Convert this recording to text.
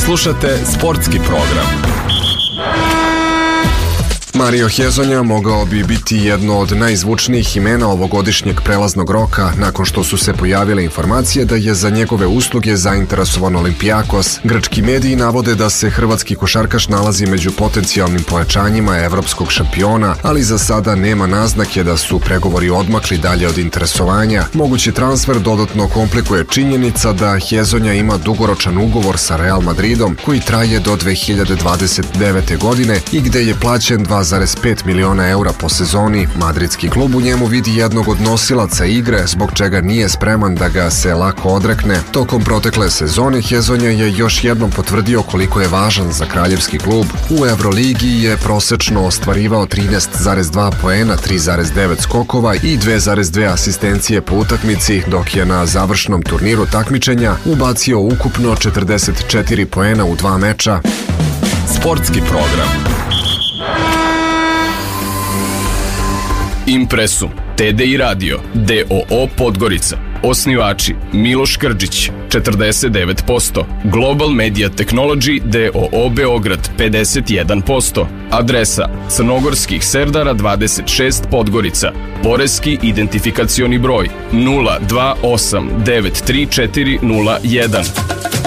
Slušate sportski program. Mario Hezonja mogao bi biti jedno od najzvučnijih imena ovogodišnjeg prelaznog roka nakon što su se pojavile informacije da je za njegove usluge zainteresovan Olympiakos. Grčki mediji navode da se hrvatski košarkaš nalazi među potencijalnim pojačanjima evropskog šampiona, ali za sada nema naznake da su pregovori odmakli dalje od interesovanja. Mogući transfer dodatno komplikuje činjenica da Hezonja ima dugoročan ugovor sa Real Madridom koji traje do 2029. godine i gde je plaćen 2,5 miliona eura po sezoni. Madridski klub u njemu vidi jednog od nosilaca igre, zbog čega nije spreman da ga se lako odrekne. Tokom protekle sezone Hezonja je još jednom potvrdio koliko je važan za kraljevski klub. U Evroligi je prosečno ostvarivao 13,2 poena, 3,9 skokova i 2,2 asistencije po utakmici, dok je na završnom turniru takmičenja ubacio ukupno 44 poena u 2 meča. Sportski program. Impresum, TDI Radio, DOO Podgorica. Osnivači Miloš Krđić, 49%. Global Media Technology, DOO Beograd, 51%. Adresa Crnogorskih Serdara 26 Podgorica. Poreski identifikacioni broj 028 93401.